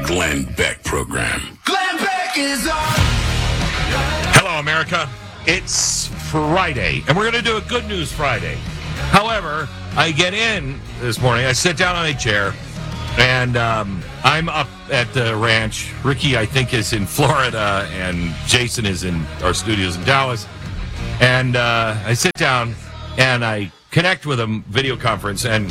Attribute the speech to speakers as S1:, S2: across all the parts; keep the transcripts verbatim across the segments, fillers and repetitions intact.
S1: Glenn Beck Program.
S2: Glenn Beck is on.
S3: Hello, America. It's Friday, and we're going to do a Good News Friday. However, I get in this morning, I sit down on a chair, and um, I'm up at the ranch. Ricky, I think, is in Florida, and Jason is in our studios in Dallas. And uh, I sit down, and I connect with them, video conference, and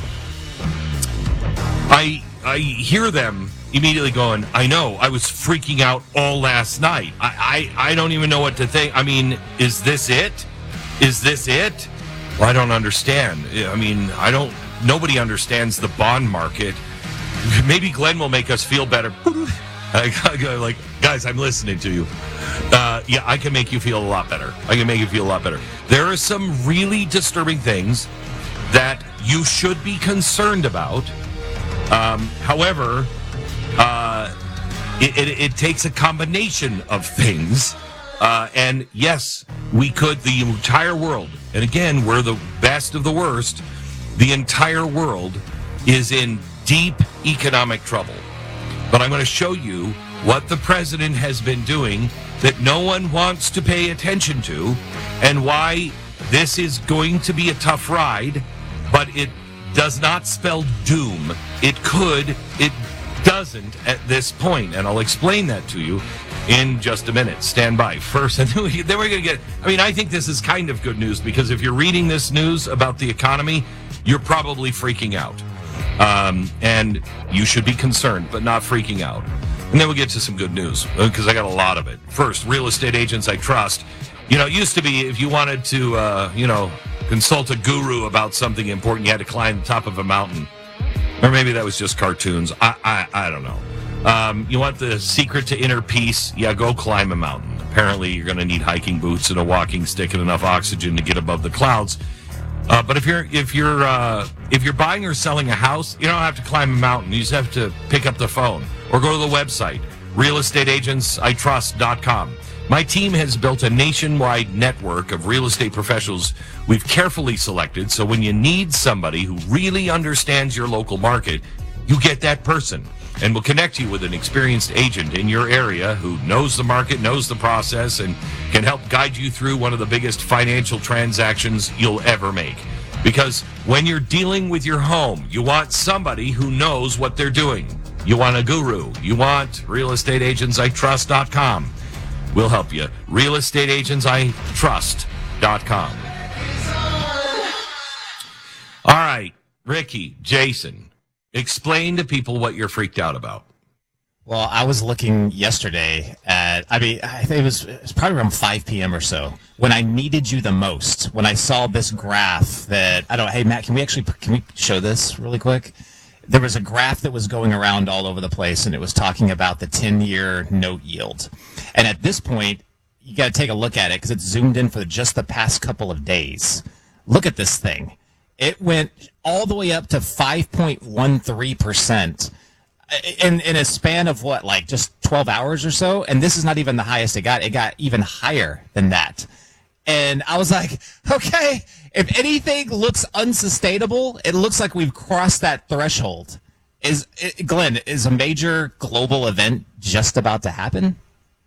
S3: I I hear them immediately going, I know, I was freaking out all last night. I, I, I don't even know what to think. I mean, is this it? Is this it? Well, I don't understand. I mean, I don't, nobody understands the bond market. Maybe Glenn will make us feel better. I go like, guys, I'm listening to you. Uh, yeah, I can make you feel a lot better. I can make you feel a lot better. There are some really disturbing things that you should be concerned about. Um, however, uh, it, it, it takes a combination of things. Uh, and yes, we could, the entire world, and again, we're the best of the worst, the entire world is in deep economic trouble. But I'm going to show you what the president has been doing that no one wants to pay attention to, and why this is going to be a tough ride, but it does not spell doom. It could, it doesn't at this point, and I'll explain that to you in just a minute. Stand by first, and then, we, then we're going to get, I mean, I think this is kind of good news, because if you're reading this news about the economy, you're probably freaking out. Um, and you should be concerned, but not freaking out. And then we'll get to some good news, because I got a lot of it. First, real estate agents I trust. You know, it used to be if you wanted to, uh, you know, consult a guru about something important, you had to climb the top of a mountain. Or maybe that was just cartoons. I I, I don't know. Um, you want the secret to inner peace? Yeah, go climb a mountain. Apparently, you're going to need hiking boots and a walking stick and enough oxygen to get above the clouds. Uh, but if you're if you're uh, if you're buying or selling a house, you don't have to climb a mountain. You just have to pick up the phone or go to the website, real estate agents I trust dot com. My team has built a nationwide network of real estate professionals we've carefully selected, so when you need somebody who really understands your local market, you get that person. And we'll connect you with an experienced agent in your area who knows the market, knows the process, and can help guide you through one of the biggest financial transactions you'll ever make. Because when you're dealing with your home, you want somebody who knows what they're doing. You want a guru. You want real estate agents I trust dot com. We'll help you. real estate agents I trust dot com. All right, Ricky, Jason, explain to people what you're freaked out about.
S4: Well, I was looking yesterday at, I mean, I think it was, it was probably around five p.m. or so, when I needed you the most, when I saw this graph that, I don't know, hey, Matt, can we actually, can we show this really quick? There was a graph that was going around all over the place, and it was talking about the ten-year note yield. And at this point, you got to take a look at it, because it's zoomed in for just the past couple of days. Look at this thing. It went all the way up to five point one three percent in, in a span of, what, like just twelve hours or so? And this is not even the highest it got. It got even higher than that. And I was like, okay, if anything looks unsustainable, it looks like we've crossed that threshold. Is it, Glenn, is a major global event just about to happen?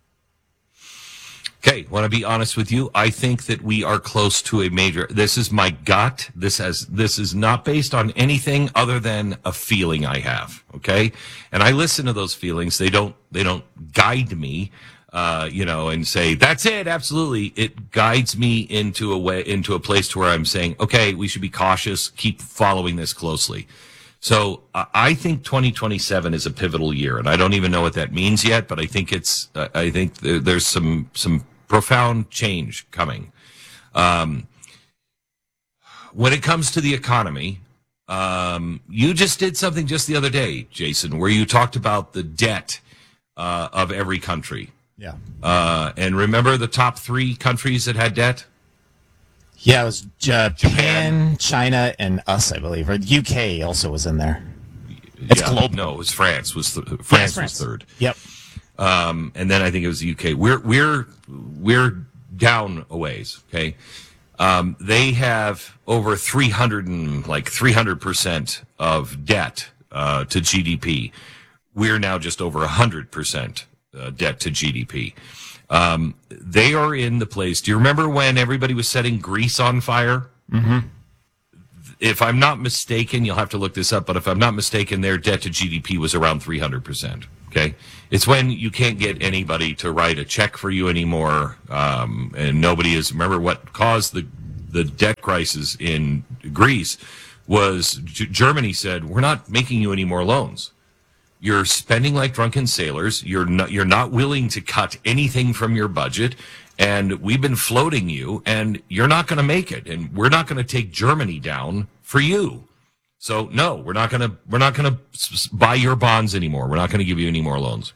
S3: Okay, want to be honest with you? I think that we are close to a major. This is my gut. This has. This is not based on anything other than a feeling I have. Okay, and I listen to those feelings. They don't. They don't guide me. Uh, you know, and say that's it. Absolutely, it guides me into a way, into a place to where I'm saying, okay, we should be cautious. Keep following this closely. So uh, I think twenty twenty-seven is a pivotal year, and I don't even know what that means yet. But I think it's. Uh, I think there, there's some some profound change coming. Um, when it comes to the economy, um, you just did something just the other day, Jason, where you talked about the debt uh, of every country.
S4: Yeah.
S3: Uh, and remember the top three countries that had debt?
S4: Yeah, it was Japan,
S3: Japan.
S4: China, and us, I believe. Or the U K also was in there. It's
S3: yeah,
S4: global.
S3: No, it was France. Was th- France,
S4: Yeah, France
S3: was third.
S4: Yep.
S3: Um, and then I think it was the U K. We're we're we're down a ways. Okay. Um, they have over three hundred and like three hundred percent of debt uh, to G D P. we're now just over one hundred percent uh, debt to G D P. Um, they are in the place. Do you remember when everybody was setting Greece on fire?
S4: Mm-hmm.
S3: If I'm not mistaken, you'll have to look this up, but if I'm not mistaken, their debt to G D P was around three hundred percent. Okay? It's when you can't get anybody to write a check for you anymore, um, and nobody is. Remember what caused the, the debt crisis in Greece was G- Germany said, we're not making you any more loans. You're spending like drunken sailors. You're not, you're not willing to cut anything from your budget. And we've been floating you, and you're not going to make it. And we're not going to take Germany down for you. So no, we're not going to, we're not going to buy your bonds anymore. We're not going to give you any more loans.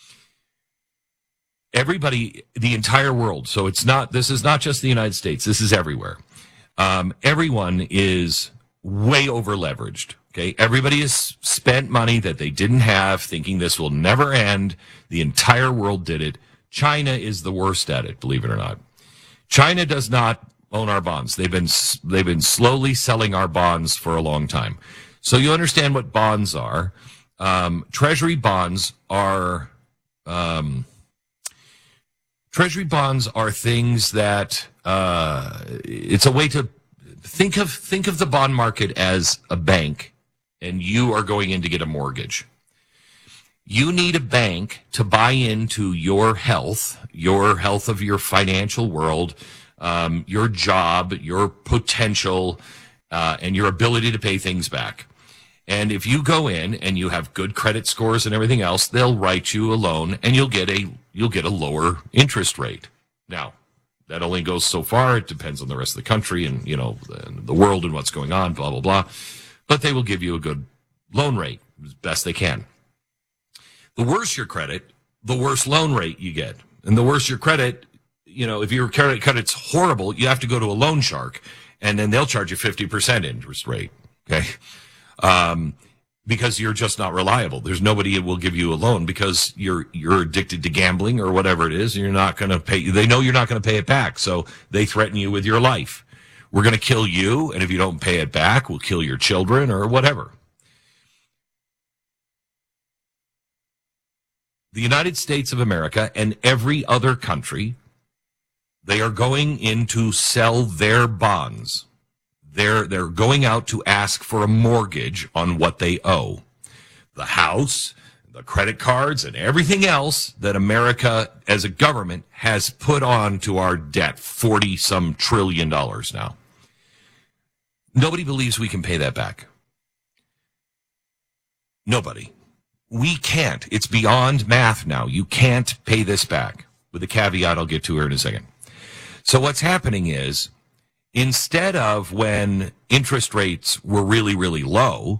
S3: Everybody, the entire world. So it's not, this is not just the United States. This is everywhere. Um, everyone is way over leveraged. Okay, everybody has spent money that they didn't have, thinking this will never end. The entire world did it. China is the worst at it, believe it or not. China does not own our bonds. They've been they've been slowly selling our bonds for a long time. So you understand what bonds are. Um, treasury bonds are um, treasury bonds are things that uh, it's a way to think of think of the bond market as a bank. And you are going in to get a mortgage. You need a bank to buy into your health, your health of your financial world, um, your job, your potential, uh, and your ability to pay things back. And if you go in and you have good credit scores and everything else, they'll write you a loan, and you'll get a you'll get a lower interest rate. Now, that only goes so far. It depends on the rest of the country and you know the, the world and what's going on. Blah blah blah. But they will give you a good loan rate as best they can. The worse your credit, the worse loan rate you get. And the worse your credit, you know, if your credit credit's horrible, you have to go to a loan shark, and then they'll charge you fifty percent interest rate, okay? Um, because you're just not reliable. There's nobody who will give you a loan because you're you're addicted to gambling or whatever it is, and you're not going to pay. They know you're not going to pay it back, so they threaten you with your life. We're going to kill you, and if you don't pay it back, we'll kill your children or whatever. The United States of America and every other country, they are going in to sell their bonds. They're, they're going out to ask for a mortgage on what they owe. The house, the credit cards, and everything else that America as a government has put on to our debt, forty some trillion dollars now. Nobody believes we can pay that back. Nobody. We can't. It's beyond math now. You can't pay this back, with a caveat I'll get to here in a second. So what's happening is, instead of when interest rates were really, really low,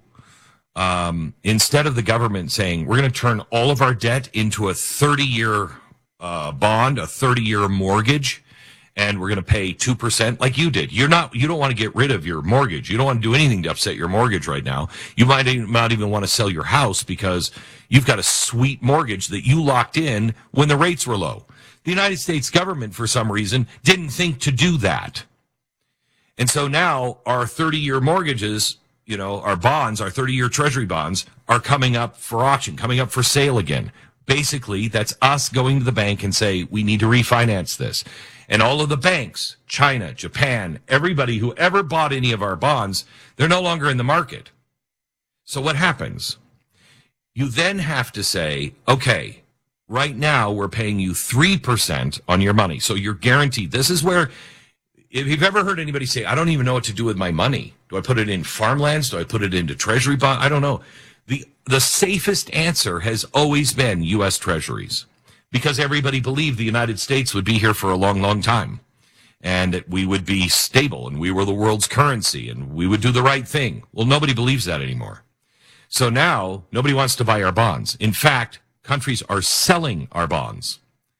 S3: um, instead of the government saying, we're going to turn all of our debt into a thirty-year uh, bond, a thirty-year mortgage, and we're going to pay two percent like you did. You're not, you don't want to get rid of your mortgage. You don't want to do anything to upset your mortgage right now. You might not even want to sell your house because you've got a sweet mortgage that you locked in when the rates were low. The United States government, for some reason, didn't think to do that. And so now our thirty-year mortgages, you know, our bonds, our thirty-year treasury bonds are coming up for auction, coming up for sale again. Basically, that's us going to the bank and say, we need to refinance this. And all of the banks, China, Japan, everybody who ever bought any of our bonds, they're no longer in the market. So what happens? You then have to say, okay, right now we're paying you three percent on your money. So you're guaranteed. This is where, if you've ever heard anybody say, I don't even know what to do with my money. Do I put it in farmlands? Do I put it into treasury bond? I don't know. The, the safest answer has always been U S Treasuries. Because everybody believed the United States would be here for a long, long time. And that we would be stable, and we were the world's currency, and we would do the right thing. Well, nobody believes that anymore. So now, nobody wants to buy our bonds. In fact, countries are selling our bonds.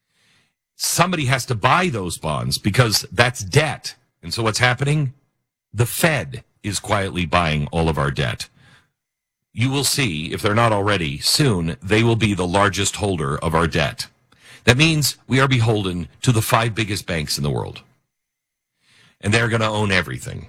S3: Somebody has to buy those bonds because that's debt. And so what's happening? The Fed is quietly buying all of our debt. You will see, if they're not already, soon they will be the largest holder of our debt. That means we are beholden to the five biggest banks in the world. And they're going to own everything.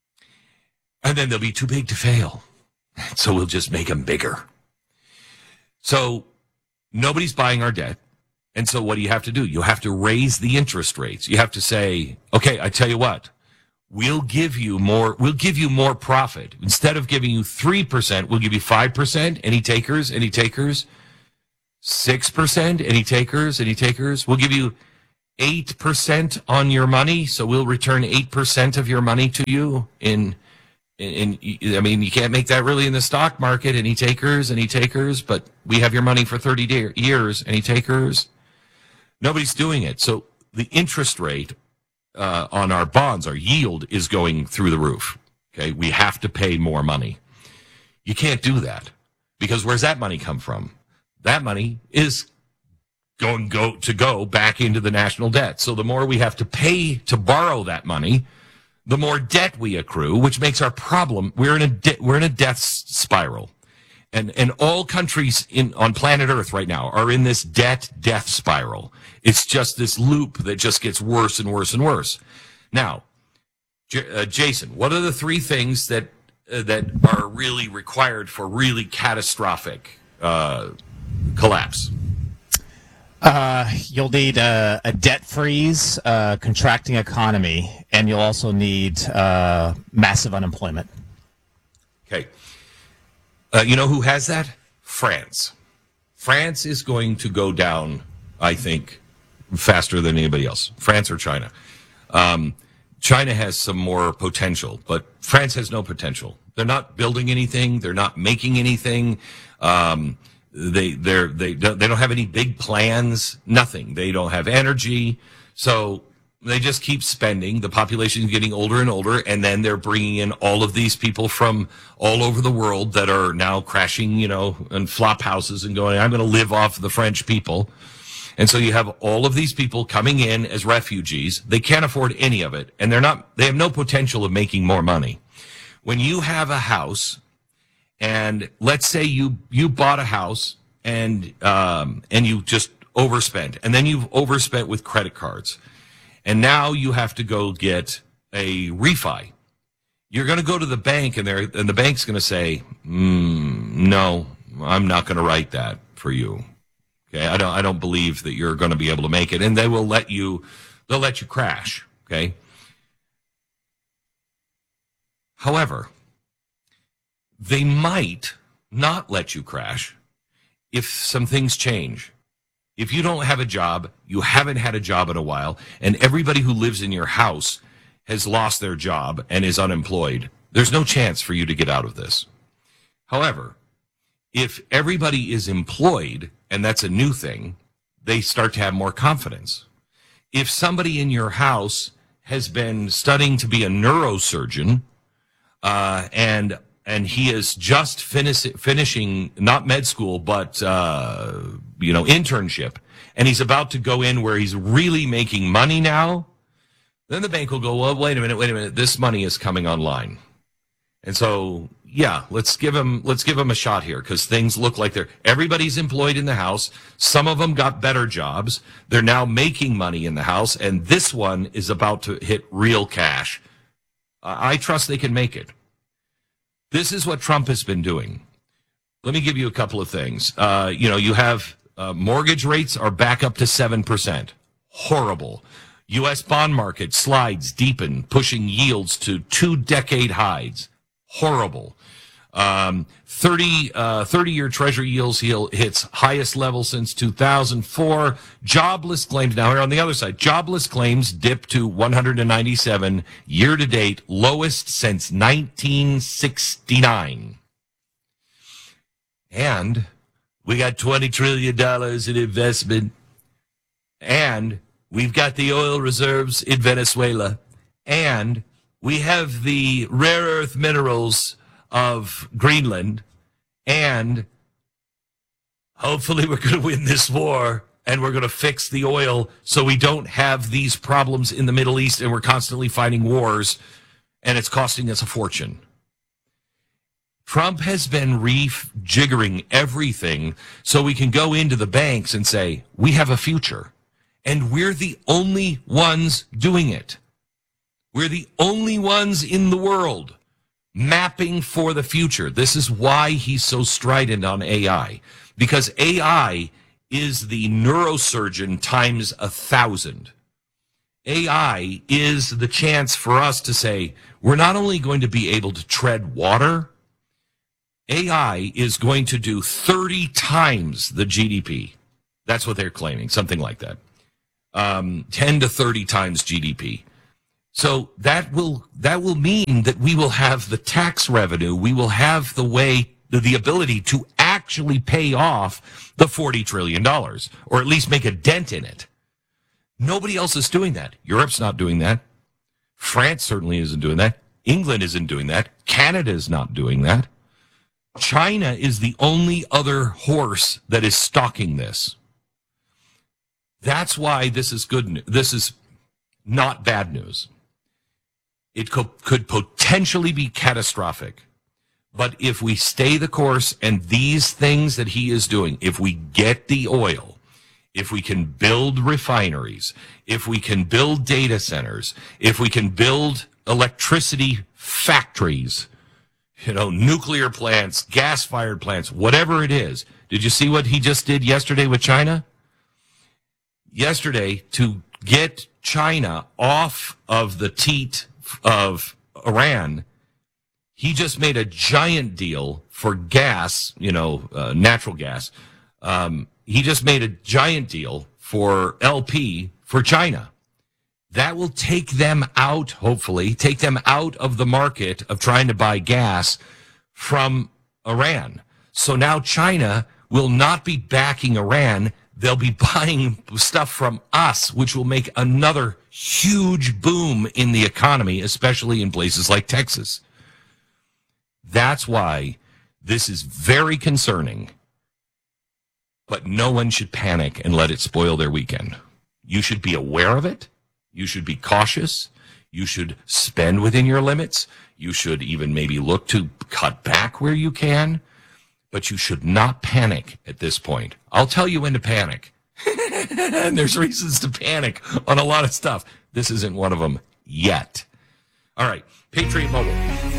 S3: And then they'll be too big to fail. So we'll just make them bigger. So nobody's buying our debt. And so what do you have to do? You have to raise the interest rates. You have to say, okay, I tell you what, we'll give you more, we'll give you more profit. Instead of giving you three percent, we'll give you five percent. Any takers? Any takers? six percent? Any takers? Any takers? We'll give you eight percent on your money. So we'll return eight percent of your money to you in, in, in, I mean, you can't make that really in the stock market. Any takers? Any takers? But we have your money for thirty day, years. Any takers? Nobody's doing it. So the interest rate uh, on our bonds, our yield, is going through the roof. Okay, we have to pay more money. You can't do that because where's that money come from? That money is going go to go back into the national debt. So the more we have to pay to borrow that money, the more debt we accrue, which makes our problem. We're in a de- we're in a death spiral. And and all countries in on planet Earth right now are in this debt death spiral. It's just this loop that just gets worse and worse and worse. Now, J- uh, Jason, what are the three things that uh, that are really required for really catastrophic uh, collapse?
S4: Uh, you'll need a, a debt freeze, a contracting economy, and you'll also need uh, massive unemployment.
S3: Okay. Uh, you know who has that? France. France is going to go down, I think, faster than anybody else. France or China. Um, China has some more potential, but France has no potential. They're not building anything. They're not making anything. Um, they they're, they don't, they don't have any big plans. Nothing. They don't have energy. So they just keep spending. The population is getting older and older, and then they're bringing in all of these people from all over the world that are now crashing, you know, in flop houses and going, I'm going to live off the French people. And so you have all of these people coming in as refugees. They can't afford any of it, and they're not. They have no potential of making more money. When you have a house, and let's say you you bought a house and um, and you just overspent, and then you've overspent with credit cards. And now you have to go get a refi. You're going to go to the bank, and they're and the bank's going to say, mm, "No, I'm not going to write that for you." Okay, I don't I don't believe that you're going to be able to make it, and they will let you they'll let you crash. Okay. However, they might not let you crash if some things change. If you don't have a job, you haven't had a job in a while, and everybody who lives in your house has lost their job and is unemployed, there's no chance for you to get out of this. However, if everybody is employed, and that's a new thing, they start to have more confidence. If somebody in your house has been studying to be a neurosurgeon, uh, and and he is just finish, finishing, not med school, but, uh, you know, internship, and he's about to go in where he's really making money now, then the bank will go, well, wait a minute, wait a minute, this money is coming online. And so, yeah, let's give him, let's give him a shot here, because things look like they're, everybody's employed in the house. Some of them got better jobs. They're now making money in the house, and this one is about to hit real cash. Uh, I trust they can make it. This is what Trump has been doing. Let me give you a couple of things. Uh, you know, you have uh, mortgage rates are back up to seven percent. Horrible. U S bond market slides deepen, pushing yields to two-decade highs. Horrible. Um, thirty, uh, thirty-year Treasury yields hits highest level since two thousand four. Jobless claims, now here on the other side, jobless claims dipped to one hundred ninety-seven year-to-date, lowest since nineteen sixty-nine. And we got twenty trillion dollars in investment, and we've got the oil reserves in Venezuela, and we have the rare earth minerals of Greenland, and hopefully we're going to win this war, and we're going to fix the oil so we don't have these problems in the Middle East, and we're constantly fighting wars, and it's costing us a fortune. Trump has been rejiggering everything so we can go into the banks and say, we have a future, and we're the only ones doing it. We're the only ones in the world mapping for the future. This is why he's so strident on A I, because A I is the neurosurgeon times a thousand. A I is the chance for us to say, we're not only going to be able to tread water, A I is going to do thirty times the G D P. That's what they're claiming, something like that. Um, ten to thirty times G D P. So that will that will mean that we will have the tax revenue, we will have the way, the, the ability to actually pay off the forty trillion dollars, or at least make a dent in it. Nobody else is doing that. Europe's not doing that. France certainly isn't doing that. England isn't doing that. Canada is not doing that. China is the only other horse that is stalking this. That's why this is good news. This is not bad news. It co- could potentially be catastrophic. But if we stay the course and these things that he is doing, if we get the oil, if we can build refineries, if we can build data centers, if we can build electricity factories, you know, nuclear plants, gas-fired plants, whatever it is. Did you see what he just did yesterday with China? Yesterday, to get China off of the teat of Iran, he just made a giant deal for gas, you know, uh, natural gas. Um, he just made a giant deal for L P for China. That will take them out, hopefully, take them out of the market of trying to buy gas from Iran. So now China will not be backing Iran. They'll be buying stuff from us, which will make another huge boom in the economy, especially in places like Texas. That's why this is very concerning. But no one should panic and let it spoil their weekend. You should be aware of it. You should be cautious. You should spend within your limits. You should even maybe look to cut back where you can. But you should not panic at this point. I'll tell you when to panic. And there's reasons to panic on a lot of stuff. This isn't one of them yet. All right, Patriot Mobile.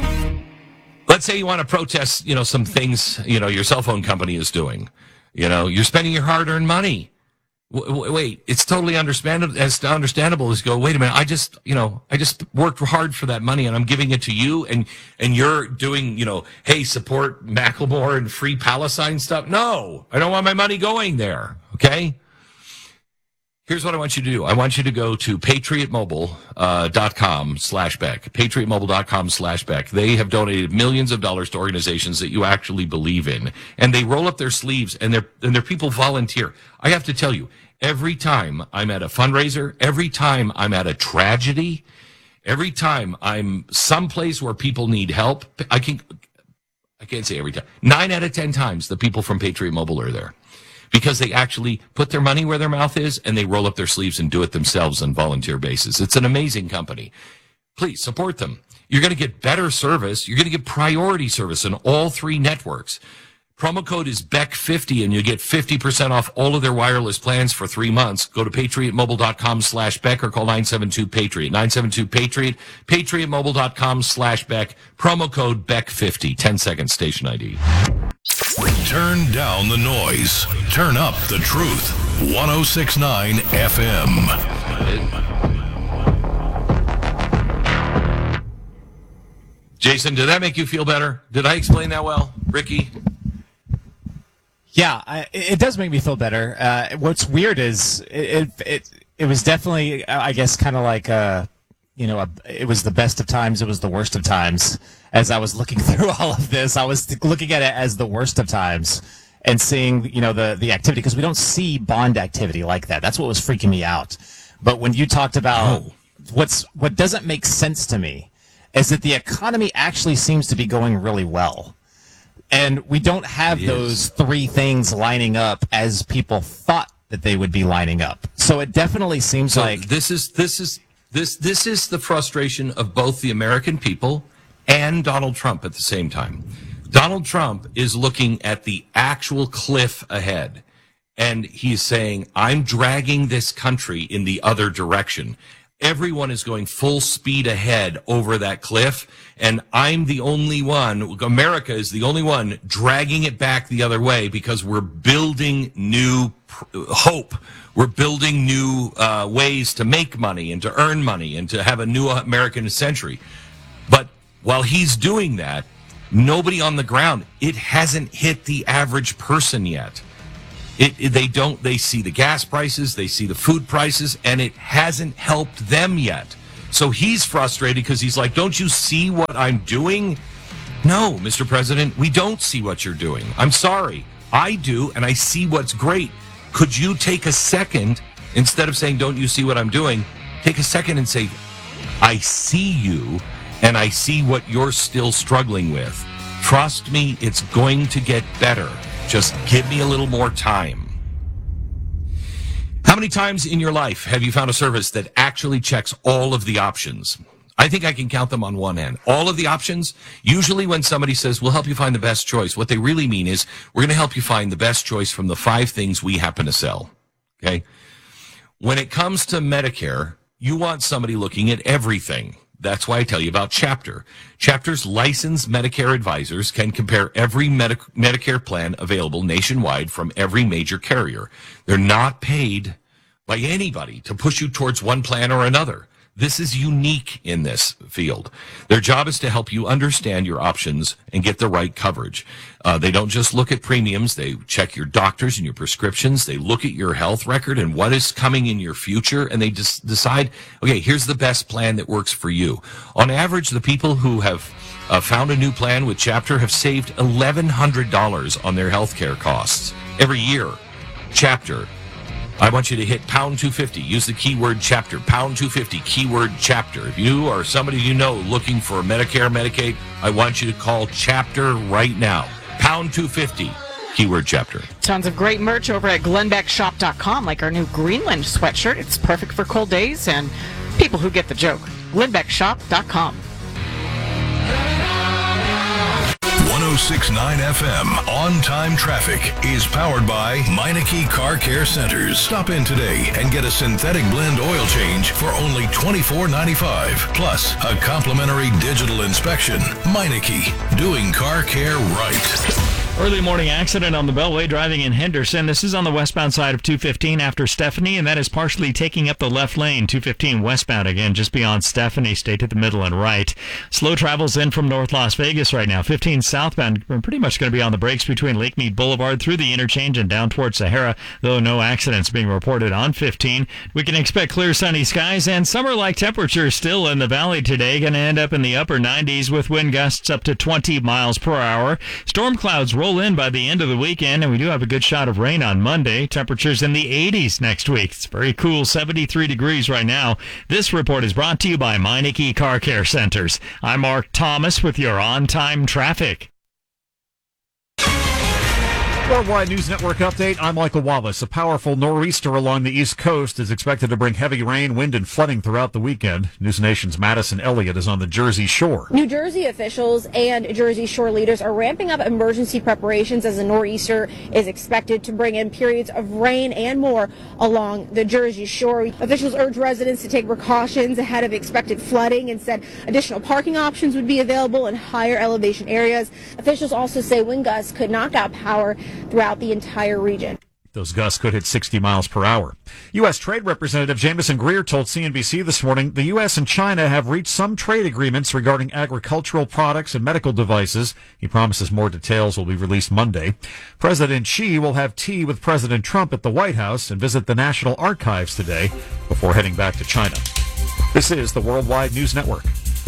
S3: Let's say you want to protest, you know, some things, you know, your cell phone company is doing. You know, you're spending your hard-earned money. W- w- wait, it's totally understandable as understandable as go, wait a minute, I just, you know, I just worked hard for that money and I'm giving it to you and, and you're doing, you know, hey, support Macklemore and free Palestine stuff. No, I don't want my money going there. Okay. Here's what I want you to do. I want you to go to patriotmobile dot com slash Beck. patriotmobile dot com slash Beck. They have donated millions of dollars to organizations that you actually believe in. And they roll up their sleeves and their and their people volunteer. I have to tell you, every time I'm at a fundraiser, every time I'm at a tragedy, every time I'm someplace where people need help, I can I can't say every time. Nine out of ten times the people from Patriot Mobile are there. Because they actually put their money where their mouth is and they roll up their sleeves and do it themselves on volunteer basis. It's an amazing company. Please support them. You're going to get better service. You're going to get priority service in all three networks. Promo code is Beck fifty and you get fifty percent off all of their wireless plans for three months. Go to patriotmobile dot com slash Beck or call nine seven two Patriot. nine seven two Patriot. patriotmobile dot com slash Beck. Promo code Beck fifty. ten second station I D.
S1: Turn down the noise. Turn up the truth. one oh six point nine F M.
S3: Jason, did that make you feel better? Did I explain that well? Ricky?
S4: Yeah, I, it does make me feel better. Uh, what's weird is it it it, it was definitely, I guess, kind of like a, you know, a, it was the best of times, it was the worst of times. As I was looking through all of this, I was looking at it as the worst of times and seeing, you know, the the activity, because we don't see bond activity like that. That's what was freaking me out. But when you talked about
S3: oh.
S4: what's what doesn't make sense to me is that the economy actually seems to be going really well. And we don't have
S3: It
S4: those
S3: is.
S4: three things lining up as people thought that they would be lining up. So it definitely seems
S3: So
S4: like
S3: this is this is this this is the frustration of both the American people and Donald Trump at the same time. Donald Trump is looking at the actual cliff ahead, and he's saying, I'm dragging this country in the other direction. Everyone is going full speed ahead over that cliff, and I'm the only one, America is the only one dragging it back the other way because we're building new pr- hope. We're building new uh, ways to make money and to earn money and to have a new American century. But while he's doing that, nobody on the ground, it hasn't hit the average person yet. It, it, they don't, they see the gas prices, they see the food prices, and it hasn't helped them yet. So he's frustrated because he's like, don't you see what I'm doing? No, Mister President, we don't see what you're doing. I'm sorry. I do, and I see what's great. Could you take a second, instead of saying, don't you see what I'm doing, take a second and say, I see you, and I see what you're still struggling with. Trust me, it's going to get better. Just give me a little more time. How many times in your life have you found a service that actually checks all of the options? I think I can count them on one hand. All of the options, usually when somebody says, we'll help you find the best choice, what they really mean is, we're going to help you find the best choice from the five things we happen to sell. Okay? When it comes to Medicare, you want somebody looking at everything. That's why I tell you about Chapter. Chapter's licensed Medicare advisors can compare every Medi- Medicare plan available nationwide from every major carrier. They're not paid by anybody to push you towards one plan or another. This is unique in this field. Their job is to help you understand your options and get the right coverage. Uh, they don't just look at premiums. They check your doctors and your prescriptions. They look at your health record and what is coming in your future, and they just decide, okay, here's the best plan that works for you. On average, the people who have uh, found a new plan with Chapter have saved eleven hundred dollars on their health care costs every year. Chapter. I want you to hit pound two fifty. Use the keyword Chapter. Pound two fifty, keyword Chapter. If you or somebody you know looking for Medicare, Medicaid, I want you to call Chapter right now. Pound two fifty, keyword Chapter.
S5: Tons of great merch over at glenbeck shop dot com, like our new Greenland sweatshirt. It's perfect for cold days and people who get the joke. glenbeck shop dot com.
S1: one oh six point nine F M On Time Traffic is powered by Meineke Car Care Centers. Stop in today and get a synthetic blend oil change for only twenty-four ninety-five. Plus, a complimentary digital inspection. Meineke, doing car care right.
S6: Early morning accident on the Beltway driving in Henderson. This is on the westbound side of two fifteen after Stephanie, and that is partially taking up the left lane. two fifteen westbound again, just beyond Stephanie. Stay to the middle and right. Slow travels in from North Las Vegas right now. fifteen southbound, we're pretty much going to be on the brakes between Lake Mead Boulevard through the interchange and down towards Sahara, though no accidents being reported on fifteen. We can expect clear sunny skies and summer-like temperatures still in the valley today. Going to end up in the upper nineties with wind gusts up to twenty miles per hour. Storm clouds roll in by the end of the weekend, and we do have a good shot of rain on Monday. Temperatures in the eighties next week. It's very cool, seventy-three degrees right now. This report is brought to you by Meineke Car Care Centers. I'm Mark Thomas with your on-time traffic.
S7: Worldwide News Network update. I'm Michael Wallace. A powerful nor'easter along the East Coast is expected to bring heavy rain, wind, and flooding throughout the weekend. News Nation's Madison Elliott is on the Jersey Shore.
S8: New Jersey officials and Jersey Shore leaders are ramping up emergency preparations as the nor'easter is expected to bring in periods of rain and more along the Jersey Shore. Officials urge residents to take precautions ahead of expected flooding and said additional parking options would be available in higher elevation areas. Officials also say wind gusts could knock out power throughout the entire region.
S7: Those gusts could hit sixty miles per hour. U S. Trade Representative Jameson Greer told C N B C this morning the U S and China have reached some trade agreements regarding agricultural products and medical devices. He promises more details will be released Monday. President Xi will have tea with President Trump at the White House and visit the National Archives today before heading back to China. This is the Worldwide News Network.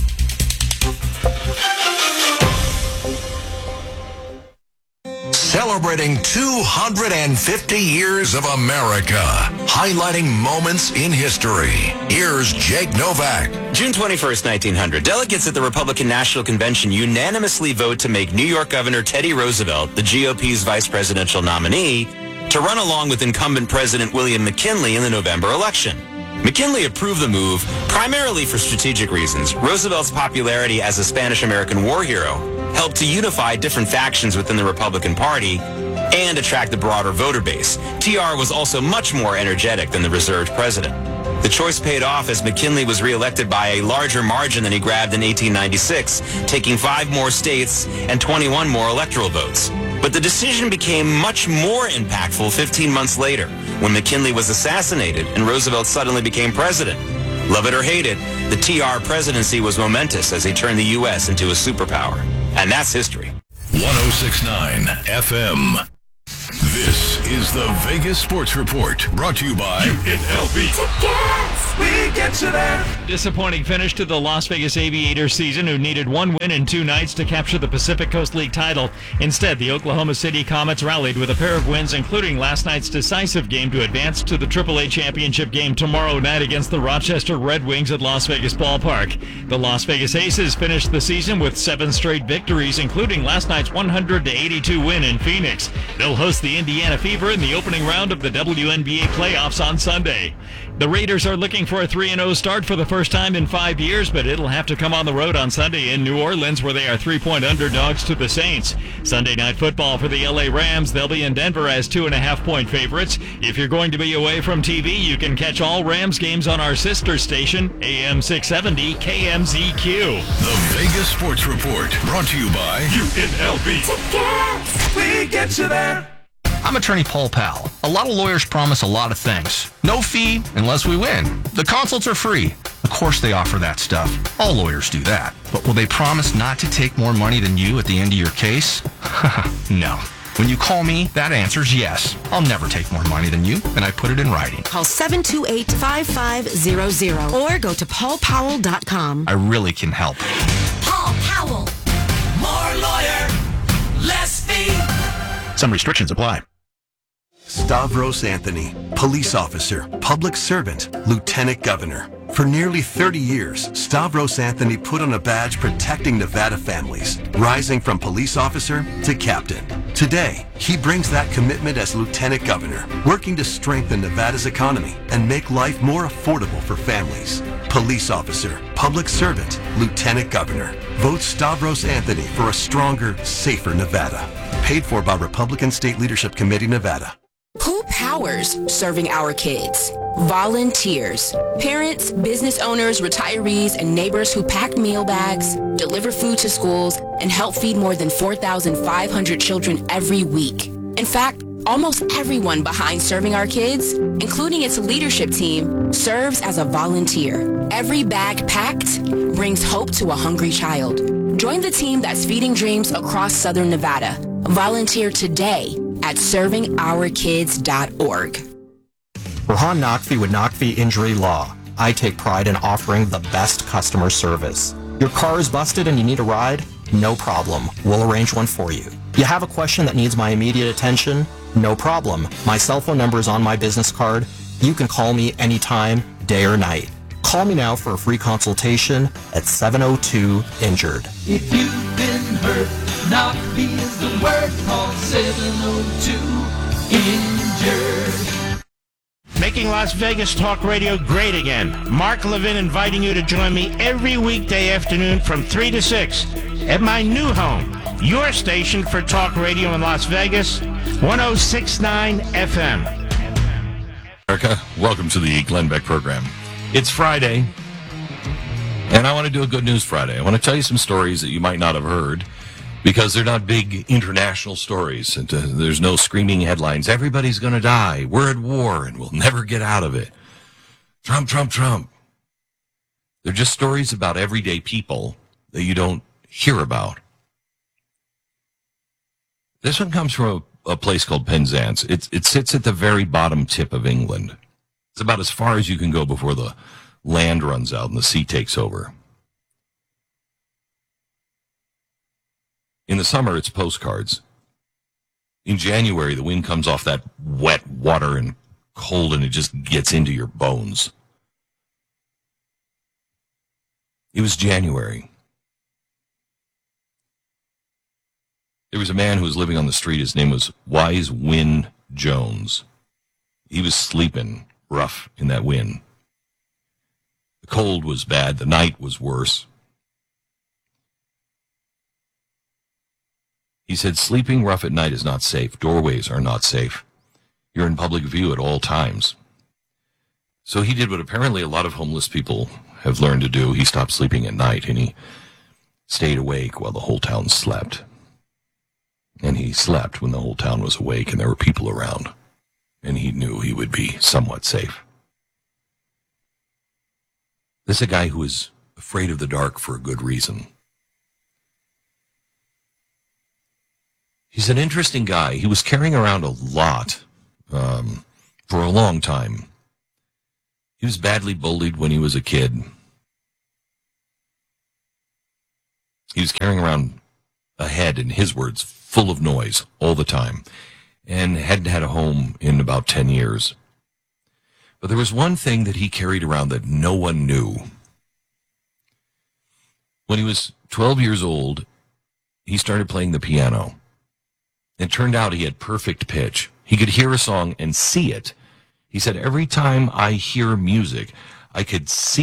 S1: Celebrating two hundred fifty years of America, highlighting moments in history. Here's Jake Novak.
S9: June twenty-first, nineteen hundred, delegates at the Republican National Convention unanimously vote to make New York Governor Teddy Roosevelt the G O P's vice presidential nominee to run along with incumbent President William McKinley in the November election. McKinley approved the move primarily for strategic reasons. Roosevelt's popularity as a Spanish-American war hero helped to unify different factions within the Republican Party and attract a broader voter base. T R was also much more energetic than the reserved president. The choice paid off as McKinley was reelected by a larger margin than he grabbed in eighteen ninety-six, taking five more states and twenty-one more electoral votes. But the decision became much more impactful fifteen months later, when McKinley was assassinated and Roosevelt suddenly became president. Love it or hate it, the T R presidency was momentous as he turned the U S into a superpower. And that's history.
S1: one oh six point nine F M. This is the Vegas Sports Report, brought to you by U N L V.
S2: Tickets, we get you there.
S6: Disappointing finish to the Las Vegas Aviators season, who needed one win in two nights to capture the Pacific Coast League title. Instead, the Oklahoma City Comets rallied with a pair of wins, including last night's decisive game to advance to the triple A championship game tomorrow night against the Rochester Red Wings at Las Vegas Ballpark. The Las Vegas Aces finished the season with seven straight victories, including last night's one hundred to eighty-two win in Phoenix. They'll host the Indiana Fever in the opening round of the W N B A playoffs on Sunday. The Raiders are looking for a three and oh start for the first time in five years, but it'll have to come on the road on Sunday in New Orleans, where they are three-point underdogs to the Saints. Sunday Night Football for the L A Rams. They'll be in Denver as two-and-a-half-point favorites. If you're going to be away from T V, you can catch all Rams games on our sister station, A M six seventy K M Z Q.
S1: The Vegas Sports Report, brought to you by U N L V.
S2: Tickets, we get you there.
S10: I'm attorney Paul Powell. A lot of lawyers promise a lot of things. No fee unless we win. The consults are free. Of course they offer that stuff. All lawyers do that. But will they promise not to take more money than you at the end of your case? No. When you call me, that answer's yes. I'll never take more money than you, and I put it in writing.
S11: Call seven two eight, five five zero zero or go to paul powell dot com.
S10: I really can help.
S2: Paul Powell. More lawyer, less fee.
S10: Some restrictions apply.
S12: Stavros Anthony, police officer, public servant, lieutenant governor. For nearly thirty years, Stavros Anthony put on a badge protecting Nevada families, rising from police officer to captain. Today, he brings that commitment as lieutenant governor, working to strengthen Nevada's economy and make life more affordable for families. Police officer, public servant, lieutenant governor. Vote Stavros Anthony for a stronger, safer Nevada. Paid for by Republican State Leadership Committee, Nevada.
S11: Who powers serving our kids? Volunteers. Parents, business owners, retirees, and neighbors who pack meal bags, deliver food to schools, and help feed more than four thousand five hundred children every week. In fact, almost everyone behind serving our kids, including its leadership team, serves as a volunteer. Every bag packed brings hope to a hungry child. Join the team that's feeding dreams across Southern Nevada. Volunteer today at serving our kids dot org.
S13: Rohan Naqvi with Naqvi Injury Law. I take pride in offering the best customer service. Your car is busted and you need a ride? No problem. We'll arrange one for you. You have a question that needs my immediate attention? No problem. My cell phone number is on my business card. You can call me anytime, day or night. Call me now for a free consultation at seven oh two injured.
S2: If you've been hurt, Naqvi is the word. Call seven oh two injured.
S14: Making Las Vegas Talk Radio great again. Mark Levin inviting you to join me every weekday afternoon from three to six at my new home, your station for talk radio in Las Vegas, one oh six point nine F M.
S3: America, welcome to the Glenn Beck program. It's Friday, and I want to do a Good News Friday. I want to tell you some stories that you might not have heard, because they're not big international stories. And, uh, there's no screaming headlines. Everybody's going to die. We're at war, and we'll never get out of it. Trump, Trump, Trump. They're just stories about everyday people that you don't hear about. This one comes from a, a place called Penzance. It, it sits at the very bottom tip of England. It's about as far as you can go before the land runs out and the sea takes over. In the summer, it's postcards. In January, the wind comes off that wet water and cold, and it just gets into your bones. It was January. There was a man who was living on the street. His name was Wise Win Jones. He was sleeping rough in that wind. The cold was bad. The night was worse. He said, sleeping rough at night is not safe. Doorways are not safe. You're in public view at all times. So he did what apparently a lot of homeless people have learned to do. He stopped sleeping at night, and he stayed awake while the whole town slept. And he slept when the whole town was awake and there were people around. And he knew he would be somewhat safe. This is a guy who was afraid of the dark for a good reason. He's an interesting guy. He was carrying around a lot um, for a long time. He was badly bullied when he was a kid. He was carrying around a head, in his words, full of noise all the time, and hadn't had a home in about ten years. But there was one thing that he carried around that no one knew. When he was twelve years old, he started playing the piano. It turned out he had perfect pitch. He could hear a song and see it. He said, every time I hear music, I could see